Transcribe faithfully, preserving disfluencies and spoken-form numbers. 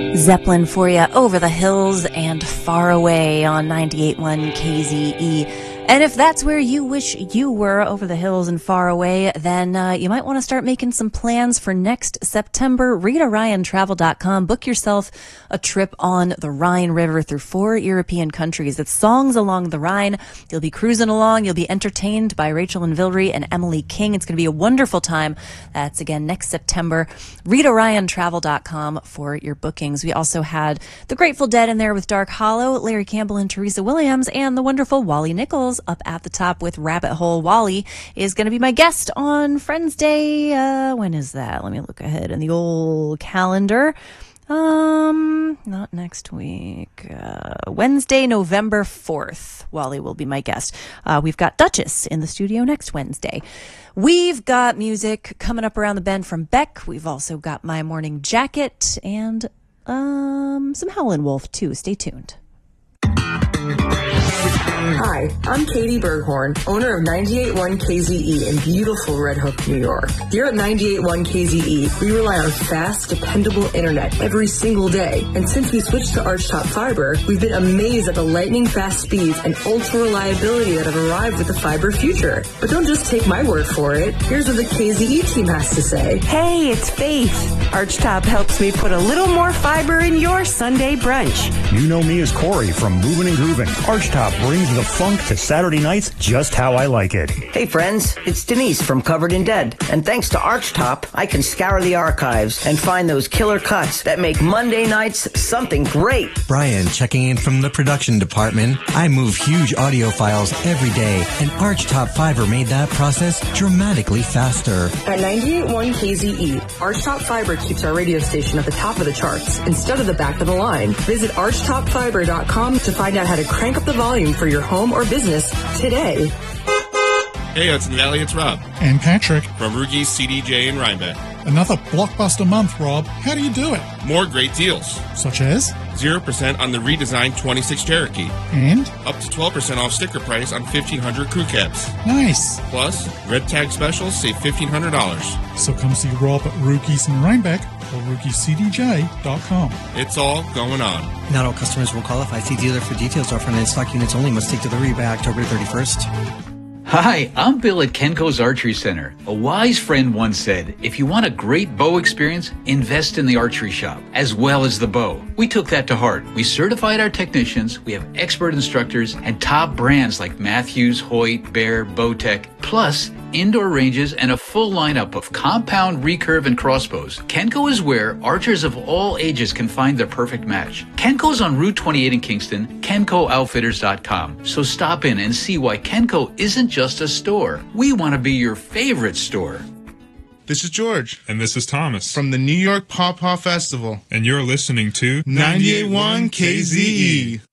Zeppelin for you, Over the Hills and Far Away on ninety-eight point one K Z E. And if that's where you wish you were, over the hills and far away, then uh, you might want to start making some plans for next September. Rita Ryan Travel dot com. Book yourself a trip on the Rhine River through four European countries. It's Songs Along the Rhine. You'll be cruising along. You'll be entertained by Rachel and Vilry and Emily King. It's going to be a wonderful time. That's, again, next September. Rita Ryan Travel dot com for your bookings. We also had the Grateful Dead in there with Dark Hollow, Larry Campbell and Teresa Williams, and the wonderful Wally Nichols up at the top with Rabbit Hole. Wally is going to be my guest on Friends Day. Uh, when is that? Let me look ahead in the old calendar. Um, not next week. Uh, Wednesday, November fourth. Wally will be my guest. Uh, we've got Duchess in the studio next Wednesday. We've got music coming up around the bend from Beck. We've also got My Morning Jacket and um some Howlin' Wolf too. Stay tuned. Hi, I'm Katie Berghorn, owner of ninety-eight point one K Z E in beautiful Red Hook, New York. Here at ninety-eight point one K Z E, we rely on fast, dependable internet every single day. And since we switched to Archtop Fiber, we've been amazed at the lightning-fast speeds and ultra reliability that have arrived with the fiber future. But don't just take my word for it. Here's what the K Z E team has to say. Hey, it's Faith. Archtop helps me put a little more fiber in your Sunday brunch. You know me as Corey from Movin' and Groovin'. Archtop brings the funk to Saturday nights just how I like it. Hey friends, it's Denise from Covered in Dead. And thanks to Archtop, I can scour the archives and find those killer cuts that make Monday nights something great. Brian checking in from the production department. I move huge audio files every day, and Archtop Fiber made that process dramatically faster. At ninety-eight point one K Z E, Archtop Fiber keeps our radio station at the top of the charts instead of the back of the line. Visit archtop fiber dot com to find out how to crank up the volume for your home or business today. Hey, Hudson Valley, it's Rob. And Patrick. From Rugi's C D J in Rhinebeck. Another blockbuster month, Rob. How do you do it? More great deals. Such as? zero percent on the redesigned twenty-six Cherokee. And? Up to twelve percent off sticker price on fifteen hundred crew cabs. Nice. Plus, red tag specials save fifteen hundred dollars. So come see Rob at Rugi's in Rhinebeck or Rugi C D J dot com. It's all going on. Not all customers will qualify. See dealer for details. Offer on in-stock units only. Must take delivery by October thirty-first. Hi, I'm Bill at Kenko's Archery Center. A wise friend once said, if you want a great bow experience, invest in the archery shop, as well as the bow. We took that to heart. We certified our technicians, we have expert instructors, and top brands like Matthews, Hoyt, Bear, Bowtech, plus indoor ranges and a full lineup of compound, recurve, and crossbows. Kenko is where archers of all ages can find their perfect match. Kenko's on Route twenty-eight in Kingston, kenko outfitters dot com. So stop in and see why Kenko isn't just a store. We want to be your favorite store. This is George. And this is Thomas. From the New York Paw Paw Festival. And you're listening to ninety-eight point one K Z E.